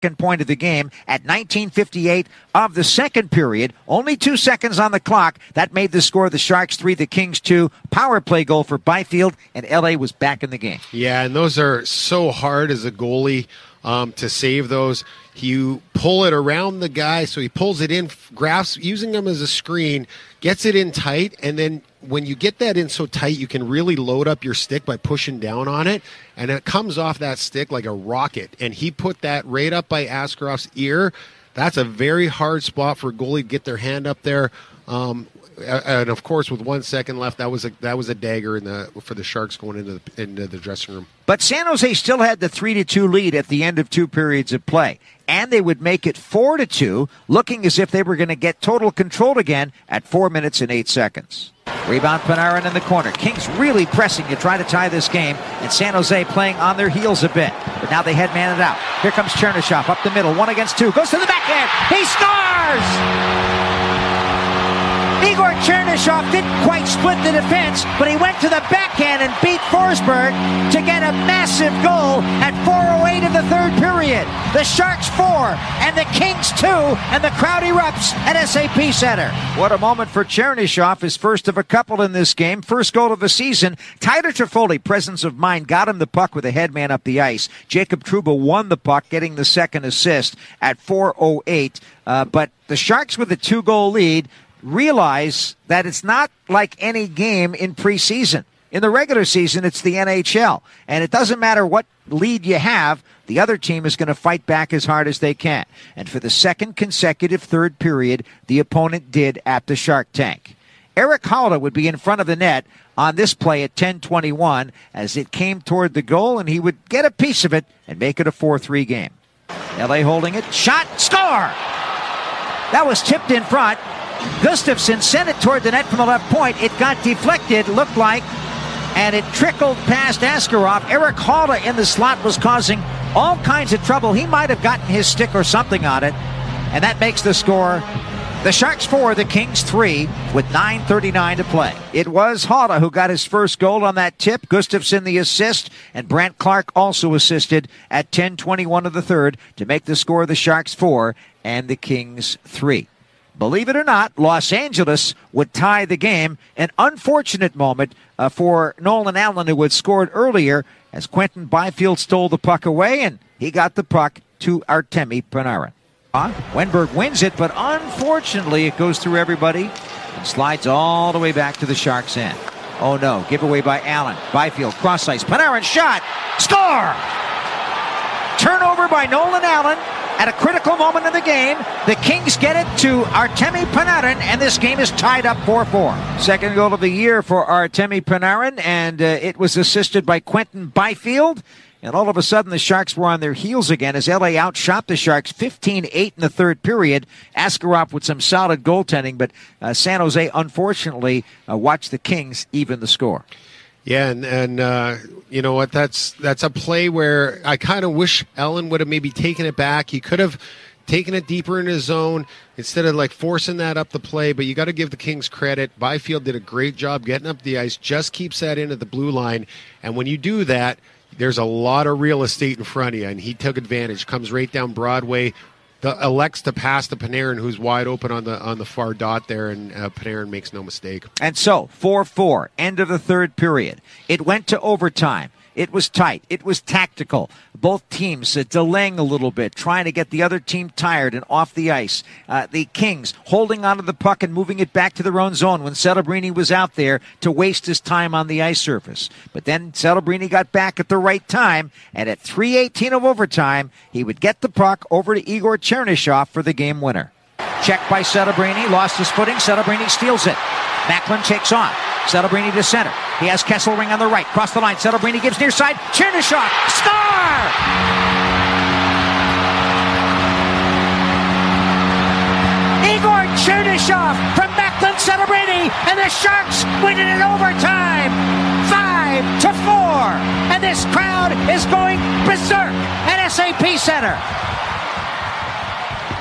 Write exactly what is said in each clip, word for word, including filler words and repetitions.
point of the game at nineteen fifty-eight of the second period. Only two seconds on the clock. That made the score the Sharks three, the Kings two. Power play goal for Byfield, and L A was back in the game. Yeah, and those are so hard as a goalie um, to save those. You pull it around the guy, so he pulls it in, grasps, using them as a screen, gets it in tight, and then when you get that in so tight, you can really load up your stick by pushing down on it, and it comes off that stick like a rocket. And he put that right up by Askarov's ear. That's a very hard spot for a goalie to get their hand up there. Um, and of course, with one second left, that was a that was a dagger in the for the Sharks going into the, into the dressing room. But San Jose still had the three to two lead at the end of two periods of play, and they would make it four to two, looking as if they were going to get total control again at four minutes and eight seconds. Rebound Panarin in the corner. Kings really pressing to try to tie this game, and San Jose playing on their heels a bit. But now they headman it out. Here comes Chernyshov up the middle, one against two. Goes to the backhand. He scores! Igor Chernyshov didn't quite split the defense, but he went to the backhand and beat Forsberg to get a massive goal at four oh eight of the third period. The Sharks four and the Kings two, and the crowd erupts at S A P Center. What a moment for Chernyshov, his first of a couple in this game. First goal of the season. Tyler Toffoli, presence of mind, got him the puck with a headman up the ice. Jacob Trouba won the puck, getting the second assist at four oh eight. Uh, but the Sharks with a two-goal lead realize that it's not like any game in preseason. In the regular season, it's the N H L. And it doesn't matter what lead you have, the other team is going to fight back as hard as they can. And for the second consecutive third period, the opponent did at the Shark Tank. Erik Haula would be in front of the net on this play at ten twenty-one as it came toward the goal, and he would get a piece of it and make it a four three game. L A holding it. Shot. Score! That was tipped in front. Gustafsson sent it toward the net from the left point. It got deflected, looked like, and it trickled past Askarov. Erik Haula in the slot was causing all kinds of trouble. He might have gotten his stick or something on it, and that makes the score the Sharks four, the Kings three, with nine thirty-nine to play. It was Haula who got his first goal on that tip. Gustafsson the assist, and Brandt Clark also assisted at ten twenty-one of the third to make the score the Sharks four and the Kings three. Believe it or not, Los Angeles would tie the game. An unfortunate moment uh, for Nolan Allen, who had scored earlier, as Quentin Byfield stole the puck away, and he got the puck to Artemi Panarin. Uh, Wenberg wins it, but unfortunately it goes through everybody and slides all the way back to the Sharks' end. Oh no, giveaway by Allen. Byfield, cross ice. Panarin shot. Score! Turnover by Nolan Allen. At a critical moment in the game, the Kings get it to Artemi Panarin, and this game is tied up four four. Second goal of the year for Artemi Panarin, and uh, it was assisted by Quentin Byfield. And all of a sudden, the Sharks were on their heels again as L A outshot the Sharks fifteen eight in the third period. Askarov with some solid goaltending, but uh, San Jose, unfortunately, uh, watched the Kings even the score. Yeah, and, and uh, you know what? That's that's a play where I kind of wish Ellen would have maybe taken it back. He could have taken it deeper in his zone instead of like forcing that up the play. But you got to give the Kings credit. Byfield did a great job getting up the ice, just keeps that into the blue line. And when you do that, there's a lot of real estate in front of you, and he took advantage. Comes right down Broadway. The, elects to pass to Panarin, who's wide open on the on the far dot there, and uh, Panarin makes no mistake. And so, four four, end of the third period. It went to overtime. It was tight. It was tactical. Both teams uh, delaying a little bit, trying to get the other team tired and off the ice. Uh, the Kings holding onto the puck and moving it back to their own zone when Celebrini was out there to waste his time on the ice surface. But then Celebrini got back at the right time, and at three eighteen of overtime, he would get the puck over to Igor Chernyshov for the game winner. Checked by Celebrini, lost his footing. Celebrini steals it. Macklin takes on. Celebrini to center. He has Kesselring on the right. Cross the line. Celebrini gives near side. Chernyshov. Score! Igor Chernyshov from Macklin Celebrini, and the Sharks win it in overtime. Five to four. And this crowd is going berserk at S A P Center.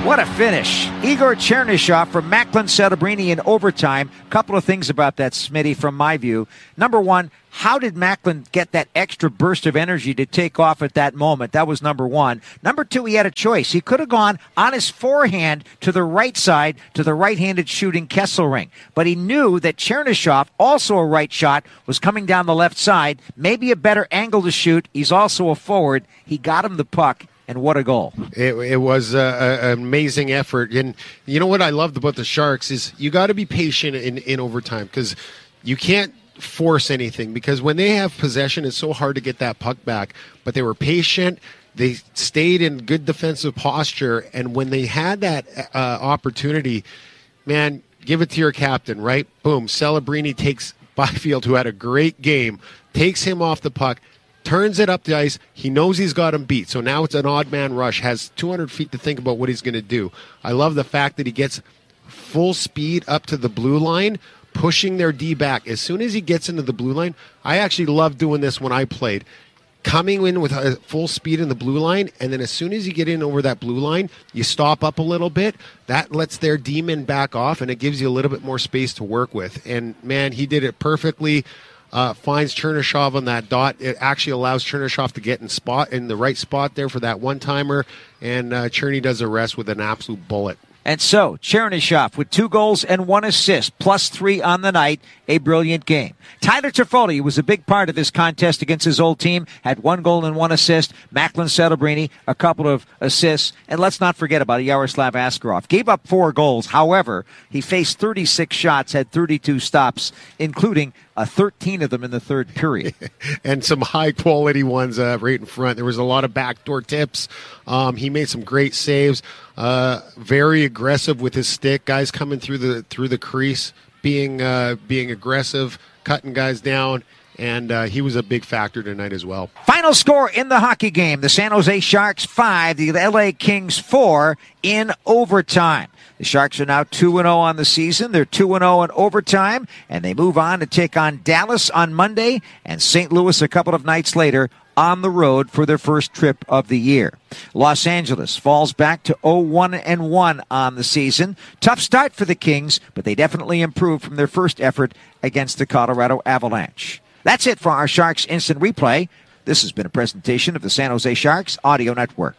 What a finish. Igor Chernyshov from Macklin Celebrini in overtime. Couple of things about that, Smitty, from my view. Number one, how did Macklin get that extra burst of energy to take off at that moment? That was number one. Number two, he had a choice. He could have gone on his forehand to the right side to the right-handed shooting Kesselring. But he knew that Chernyshov, also a right shot, was coming down the left side. Maybe a better angle to shoot. He's also a forward. He got him the puck. And what a goal. It, it was uh, an amazing effort. And you know what I loved about the Sharks is you got to be patient in, in overtime because you can't force anything because when they have possession, it's so hard to get that puck back. But they were patient. They stayed in good defensive posture. And when they had that uh, opportunity, man, give it to your captain, right? Boom. Celebrini takes Byfield, who had a great game, takes him off the puck, turns it up the ice. He knows he's got him beat. So now it's an odd man rush, has two hundred feet to think about what he's going to do. I love the fact that he gets full speed up to the blue line, pushing their D back. As soon as he gets into the blue line, I actually loved doing this when I played. Coming in with a full speed in the blue line, and then as soon as you get in over that blue line, you stop up a little bit. That lets their D-men back off, and it gives you a little bit more space to work with. And, man, he did it perfectly. Uh, finds Chernyshov on that dot. It actually allows Chernyshov to get in spot in the right spot there for that one-timer, and uh, Cherny does the rest with an absolute bullet. And so, Chernyshov with two goals and one assist, plus three on the night, a brilliant game. Tyler Toffoli was a big part of this contest against his old team, had one goal and one assist. Macklin Celebrini, a couple of assists. And let's not forget about Yaroslav Askarov. Gave up four goals. However, he faced thirty-six shots, had thirty-two stops, including uh, thirteen of them in the third period. And some high-quality ones uh, right in front. There was a lot of backdoor tips. Um, he made some great saves. Uh, very aggressive with his stick. Guys coming through the through the crease, being uh, being aggressive, cutting guys down, and uh, he was a big factor tonight as well. Final score in the hockey game: the San Jose Sharks five, the L A Kings four in overtime. The Sharks are now two and oh on the season. They're two and oh in overtime, and they move on to take on Dallas on Monday and Saint Louis a couple of nights later on the road for their first trip of the year. Los Angeles falls back to oh one and one on the season. Tough start for the Kings, but they definitely improved from their first effort against the Colorado Avalanche. That's it for our Sharks Instant Replay. This has been a presentation of the San Jose Sharks Audio Network.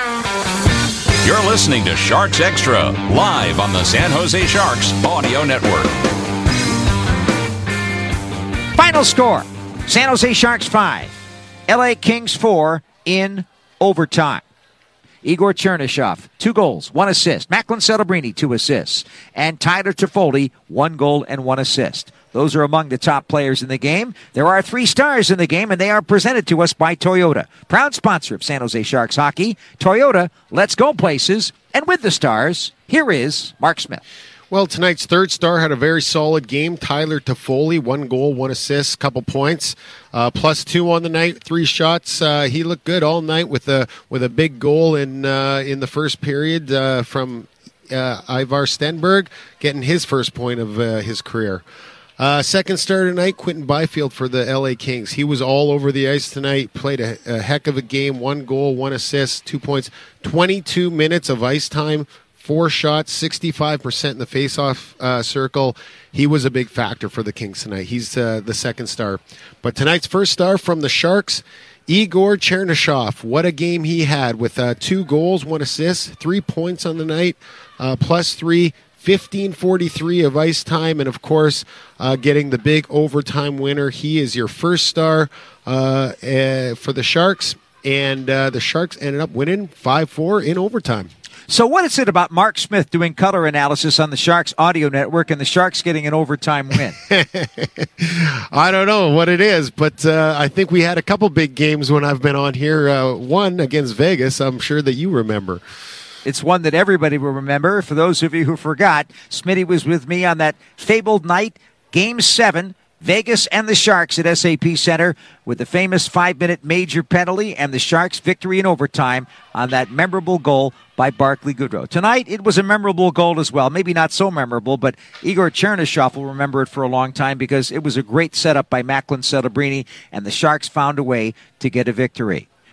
You're listening to Sharks Extra, live on the San Jose Sharks Audio Network. Final score, San Jose Sharks five, L A Kings four in overtime. Igor Chernyshov, two goals, one assist. Macklin Celebrini, two assists. And Tyler Toffoli, one goal and one assist. Those are among the top players in the game. There are three stars in the game, and they are presented to us by Toyota, proud sponsor of San Jose Sharks hockey. Toyota, let's go places. And with the stars, here is Mark Smith. Well, tonight's third star had a very solid game. Tyler Toffoli, one goal, one assist, couple points, uh, plus two on the night, three shots. Uh, he looked good all night with a with a big goal in uh, in the first period uh, from uh, Ivar Stenberg, getting his first point of uh, his career. Uh, second star tonight, Quinton Byfield for the L A Kings. He was all over the ice tonight, played a, a heck of a game, one goal, one assist, two points, twenty-two minutes of ice time, four shots, sixty-five percent in the face-off uh, circle. He was a big factor for the Kings tonight. He's uh, the second star. But tonight's first star from the Sharks, Igor Chernyshov. What a game he had with uh, two goals, one assist, three points on the night, uh, plus three, fifteen forty-three of ice time, and of course, uh, getting the big overtime winner. He is your first star uh, uh, for the Sharks, and uh, the Sharks ended up winning five four in overtime. So what is it about Mark Smith doing color analysis on the Sharks Audio Network and the Sharks getting an overtime win? I don't know what it is, but uh, I think we had a couple big games when I've been on here. Uh, one against Vegas, I'm sure that you remember. It's one that everybody will remember. For those of you who forgot, Smitty was with me on that fabled night, Game seven, Vegas and the Sharks at S A P Center with the famous five-minute major penalty and the Sharks' victory in overtime on that memorable goal by Barclay Goodrow. Tonight, it was a memorable goal as well. Maybe not so memorable, but Igor Chernyshov will remember it for a long time because it was a great setup by Macklin Celebrini, and the Sharks found a way to get a victory.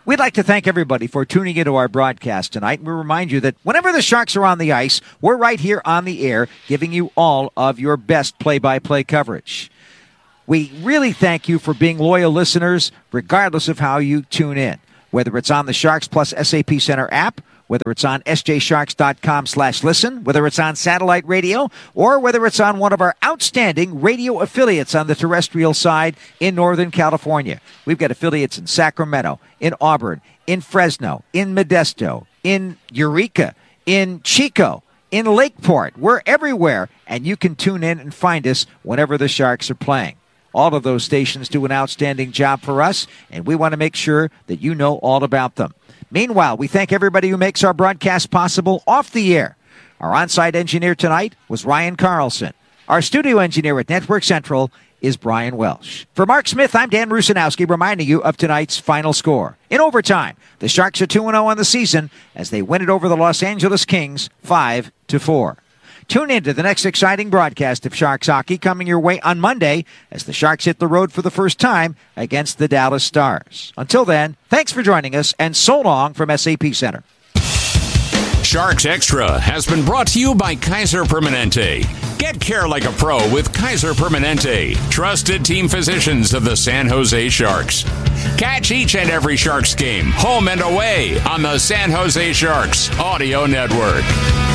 We'd like to thank everybody for tuning into our broadcast tonight. We remind you that whenever the Sharks are on the ice, we're right here on the air giving you all of your best play-by-play coverage. We really thank you for being loyal listeners, regardless of how you tune in. Whether it's on the Sharks Plus S A P Center app, whether it's on s j sharks dot com slash listen, whether it's on satellite radio, or whether it's on one of our outstanding radio affiliates on the terrestrial side in Northern California. We've got affiliates in Sacramento, in Auburn, in Fresno, in Modesto, in Eureka, in Chico, in Lakeport. We're everywhere, and you can tune in and find us whenever the Sharks are playing. All of those stations do an outstanding job for us, and we want to make sure that you know all about them. Meanwhile, we thank everybody who makes our broadcast possible off the air. Our on-site engineer tonight was Ryan Carlson. Our studio engineer at Network Central is Brian Welsh. For Mark Smith, I'm Dan Rusanowski, reminding you of tonight's final score. In overtime, the Sharks are two and oh on the season as they win it over the Los Angeles Kings five to four. Tune in to the next exciting broadcast of Sharks hockey coming your way on Monday as the Sharks hit the road for the first time against the Dallas Stars. Until then, thanks for joining us, and so long from S A P Center. Sharks Extra has been brought to you by Kaiser Permanente. Get care like a pro with Kaiser Permanente, trusted team physicians of the San Jose Sharks. Catch each and every Sharks game, home and away, on the San Jose Sharks Audio Network.